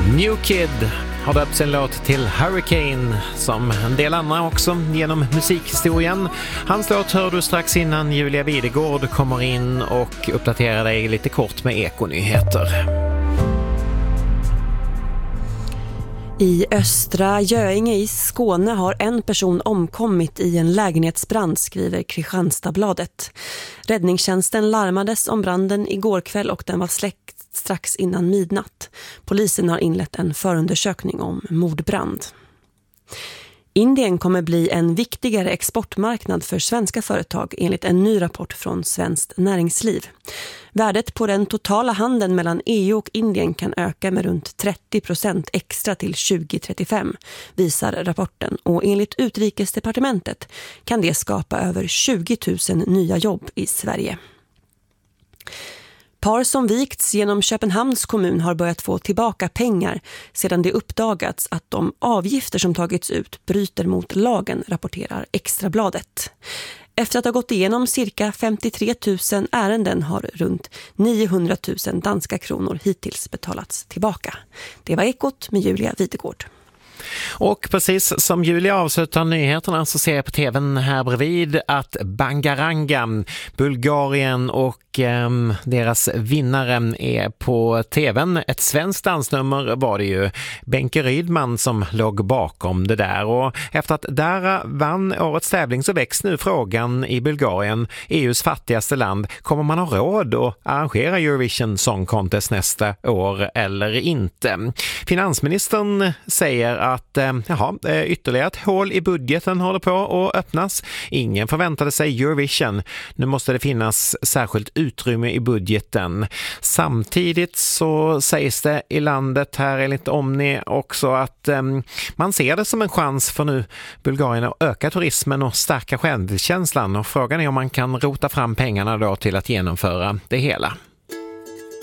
New Kid har döpt sin låt till Hurricane, som en del andra också genom musikhistorien. Hans låt hör du strax innan Julia Videgård kommer in och uppdaterar dig lite kort med ekonyheter. I östra Göinge i Skåne har en person omkommit i en lägenhetsbrand, skriver Kristianstadsbladet. Räddningstjänsten larmades om branden igår kväll och den var släckt strax innan midnatt. Polisen har inlett en förundersökning om mordbrand. Indien kommer bli en viktigare exportmarknad för svenska företag enligt en ny rapport från Svenskt Näringsliv. Värdet på den totala handeln mellan EU och Indien kan öka med runt 30% extra till 2035, visar rapporten. Och enligt Utrikesdepartementet kan det skapa över 20 000 nya jobb i Sverige. Par som vikts genom Köpenhamns kommun har börjat få tillbaka pengar sedan det uppdagats att de avgifter som tagits ut bryter mot lagen, rapporterar Extrabladet. Efter att ha gått igenom cirka 53 000 ärenden har runt 900 000 danska kronor hittills betalats tillbaka. Det var Ekot med Julia Videgård. Och precis som Julia avslutar nyheterna så ser jag på tvn här bredvid att Bangaranga, Bulgarien och deras vinnare är på tvn. Ett svenskt dansnummer var det ju. Benke Rydman som låg bakom det där. Och efter att Dara vann årets tävling så väcks nu frågan i Bulgarien, EUs fattigaste land. Kommer man ha råd att arrangera Eurovision Song Contest nästa år eller inte? Finansministern säger att ytterligare ett hål i budgeten håller på att öppnas. Ingen förväntade sig Eurovision. Nu måste det finnas särskilt utrymme i budgeten. Samtidigt så sägs det i landet här enligt Omni också att man ser det som en chans för nu Bulgarien att öka turismen och stärka självkänslan. Och frågan är om man kan rota fram pengarna då till att genomföra det hela.